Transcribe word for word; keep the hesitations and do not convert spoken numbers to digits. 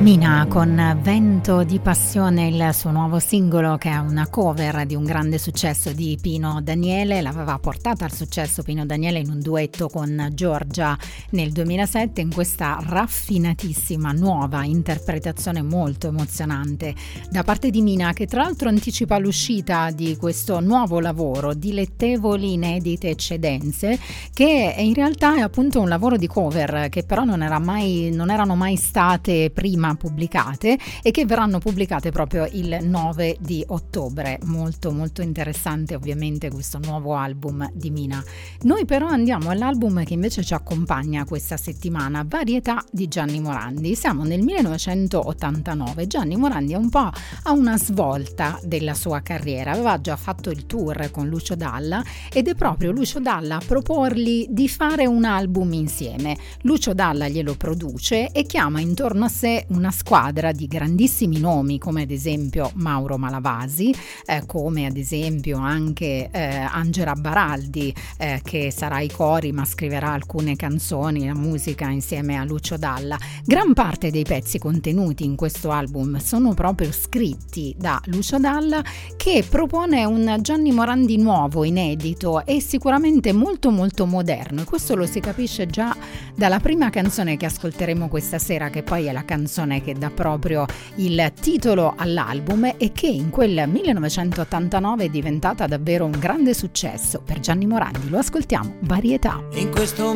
Mina con Vento di Passione, il suo nuovo singolo, che è una cover di un grande successo di Pino Daniele. L'aveva portata al successo Pino Daniele in un duetto con Giorgia nel duemilasette, in questa raffinatissima nuova interpretazione molto emozionante da parte di Mina, che tra l'altro anticipa l'uscita di questo nuovo lavoro, Dilettevoli inedite eccedenze, che in realtà è appunto un lavoro di cover che però non era mai non erano mai state prima pubblicate e che verranno pubblicate proprio il nove di ottobre. Molto molto interessante ovviamente questo nuovo album di Mina. Noi però andiamo all'album che invece ci accompagna questa settimana, Varietà di Gianni Morandi. Siamo nel millenovecentottantanove. Gianni Morandi è un po' a una svolta della sua carriera, aveva già fatto il tour con Lucio Dalla ed è proprio Lucio Dalla a proporgli di fare un album insieme. Lucio Dalla glielo produce e chiama intorno a sé una squadra di grandissimi nomi, come ad esempio Mauro Malavasi, eh, come ad esempio anche eh, Angela Baraldi, eh, che sarà ai cori ma scriverà alcune canzoni, la musica insieme a Lucio Dalla. Gran parte dei pezzi contenuti in questo album sono proprio scritti da Lucio Dalla, che propone un Gianni Morandi nuovo, inedito e sicuramente molto molto moderno, e questo lo si capisce già dalla prima canzone che ascolteremo questa sera, che poi è la canzone che dà proprio il titolo all'album e che in quel millenovecentottantanove è diventata davvero un grande successo per Gianni Morandi. Lo ascoltiamo, Varietà. In questo